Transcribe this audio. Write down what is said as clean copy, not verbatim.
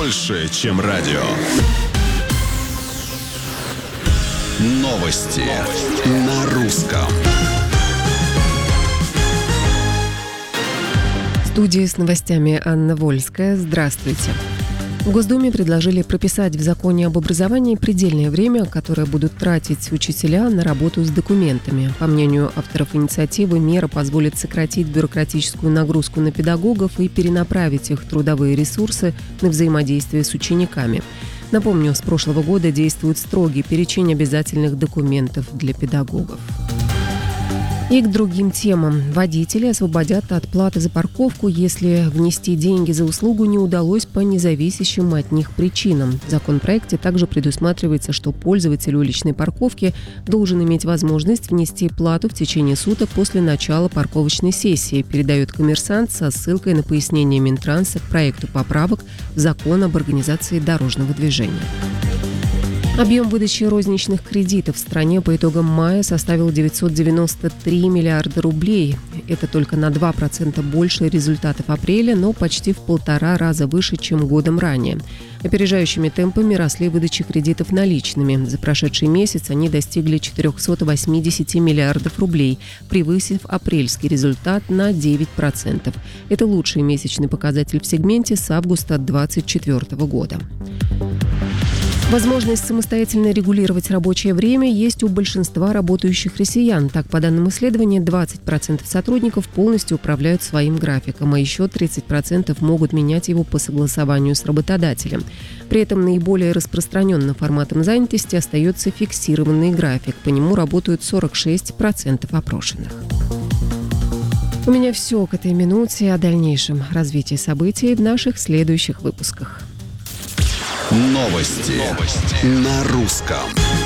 больше, чем радио. Новости на русском. В студии с новостями Анна Вольская. Здравствуйте. В Госдуме предложили прописать в законе об образовании предельное время, которое будут тратить учителя на работу с документами. По мнению авторов инициативы, мера позволит сократить бюрократическую нагрузку на педагогов и перенаправить их трудовые ресурсы на взаимодействие с учениками. Напомню, с прошлого года действует строгий перечень обязательных документов для педагогов. И к другим темам. Водители освободят от платы за парковку, если внести деньги за услугу не удалось по независящим от них причинам. В законопроекте также предусматривается, что пользователь уличной парковки должен иметь возможность внести плату в течение суток после начала парковочной сессии, передает «Коммерсант» со ссылкой на пояснение Минтранса к проекту поправок в Закон об организации дорожного движения. Объем выдачи розничных кредитов в стране по итогам мая составил 993 миллиарда рублей. Это только на 2% больше результатов апреля, но почти в 1,5 раза выше, чем годом ранее. Опережающими темпами росли выдачи кредитов наличными. За прошедший месяц они достигли 480 миллиардов рублей, превысив апрельский результат на 9%. Это лучший месячный показатель в сегменте с августа 2024 года. Возможность самостоятельно регулировать рабочее время есть у большинства работающих россиян. Так, по данным исследования, 20% сотрудников полностью управляют своим графиком, а еще 30% могут менять его по согласованию с работодателем. При этом наиболее распространенным форматом занятости остается фиксированный график. По нему работают 46% опрошенных. У меня все к этой минуте. О дальнейшем развитии событий в наших следующих выпусках. Новости на русском.